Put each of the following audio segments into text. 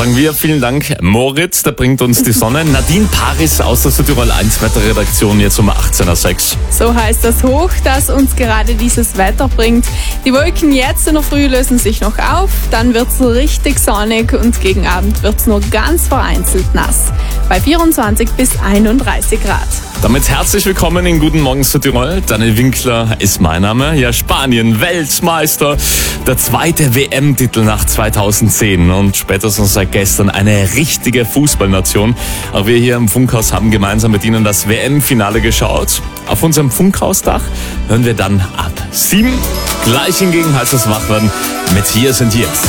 sagen wir vielen Dank, Moritz, der bringt uns die Sonne. Nadine Paris aus der Südtirol 1 Wetterredaktion, jetzt um 18.06 Uhr. So heißt das Hoch, das uns gerade dieses Wetter bringt. Die Wolken jetzt in der Früh lösen sich noch auf, dann wird's richtig sonnig und gegen Abend wird's nur ganz vereinzelt nass. Bei 24 bis 31 Grad. Damit herzlich willkommen in Guten Morgen Südtirol. Daniel Winkler ist mein Name. Ja, Spanien, Weltmeister. Der zweite WM-Titel nach 2010 und spätestens seit gestern eine richtige Fußballnation. Auch wir hier im Funkhaus haben gemeinsam mit Ihnen das WM-Finale geschaut. Auf unserem Funkhausdach hören wir dann ab 7. Gleich hingegen heißt es wach werden mit Hier sind jetzt.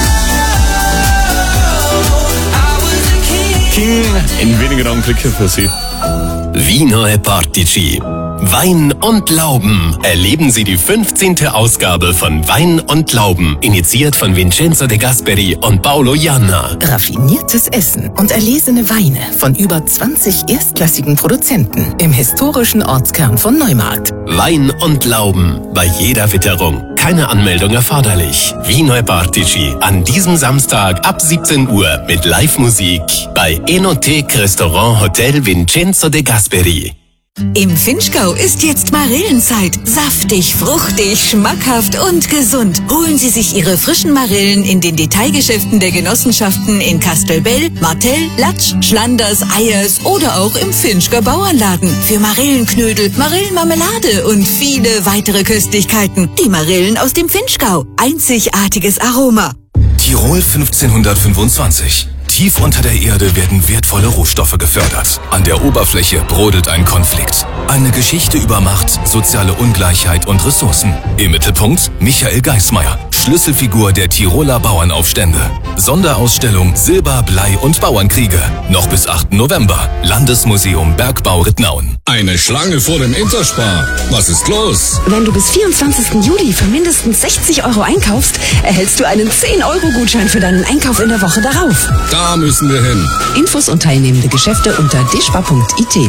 King in wenigen Augenblicken für Sie. Vinoe Portici. Wein und Lauben. Erleben Sie die 15. Ausgabe von Wein und Lauben, initiiert von Vincenzo De Gasperi und Paolo Janna. Raffiniertes Essen und erlesene Weine von über 20 erstklassigen Produzenten im historischen Ortskern von Neumarkt. Wein und Lauben. Bei jeder Witterung. Keine Anmeldung erforderlich. Vinoe Portici. An diesem Samstag ab 17 Uhr mit Live-Musik bei Enothek Restaurant Hotel Vincenzo De Gasperi. Im Vinschgau ist jetzt Marillenzeit. Saftig, fruchtig, schmackhaft und gesund. Holen Sie sich Ihre frischen Marillen in den Detailgeschäften der Genossenschaften in Kastelbell, Martell, Latsch, Schlanders, Eyers oder auch im Vinschger Bauernladen. Für Marillenknödel, Marillenmarmelade und viele weitere Köstlichkeiten. Die Marillen aus dem Vinschgau. Einzigartiges Aroma. Tirol 1525. Tief unter der Erde werden wertvolle Rohstoffe gefördert. An der Oberfläche brodelt ein Konflikt. Eine Geschichte über Macht, soziale Ungleichheit und Ressourcen. Im Mittelpunkt Michael Geismeier, Schlüsselfigur der Tiroler Bauernaufstände. Sonderausstellung Silber, Blei und Bauernkriege. Noch bis 8. November. Landesmuseum Bergbau Rittnauen. Eine Schlange vor dem Interspar. Was ist los? Wenn du bis 24. Juli für mindestens 60 € einkaufst, erhältst du einen 10-€-Gutschein für deinen Einkauf in der Woche darauf. Da müssen wir hin. Infos und teilnehmende Geschäfte unter dispar.it.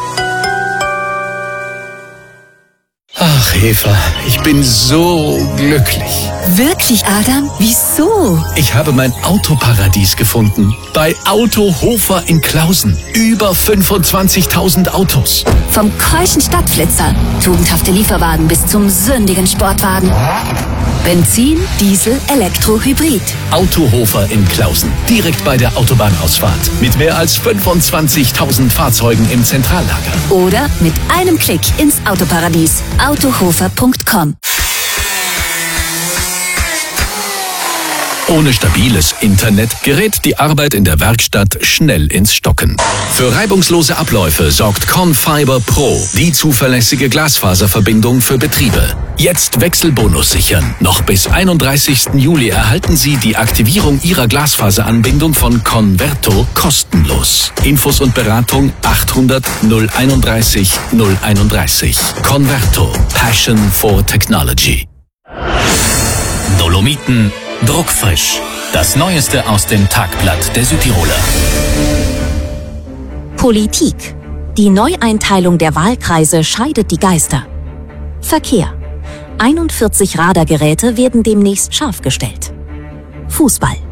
Ach, Eva, ich bin so glücklich. Wirklich, Adam? Wieso? Ich habe mein Autoparadies gefunden. Bei Autohofer in Klausen. Über 25.000 Autos. Vom keuschen Stadtflitzer, tugendhafte Lieferwagen bis zum sündigen Sportwagen. Benzin, Diesel, Elektro, Hybrid. Autohofer in Klausen. Direkt bei der Autobahnausfahrt. Mit mehr als 25.000 Fahrzeugen im Zentrallager. Oder mit einem Klick ins Autoparadies. Autohofer.com. Ohne stabiles Internet gerät die Arbeit in der Werkstatt schnell ins Stocken. Für reibungslose Abläufe sorgt Confiber Pro, die zuverlässige Glasfaserverbindung für Betriebe. Jetzt Wechselbonus sichern. Noch bis 31. Juli erhalten Sie die Aktivierung Ihrer Glasfaseranbindung von Converto kostenlos. Infos und Beratung 800 031 031. Converto. Passion for Technology. Dolomiten. Druckfrisch. Das Neueste aus dem Tagblatt der Südtiroler. Politik. Die Neueinteilung der Wahlkreise scheidet die Geister. Verkehr. 41 Radargeräte werden demnächst scharf gestellt. Fußball.